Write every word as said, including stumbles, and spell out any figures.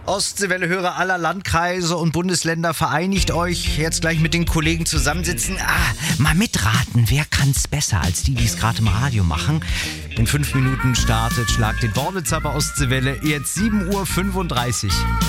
Ostseewelle-Hörer aller Landkreise und Bundesländer, vereinigt euch. Jetzt gleich mit den Kollegen zusammensitzen. Ah, mal mitraten, wer kann's besser als die, die es gerade im Radio machen? In fünf Minuten startet Schlag den Wortwitz bei Ostseewelle. Jetzt sieben Uhr fünfunddreißig.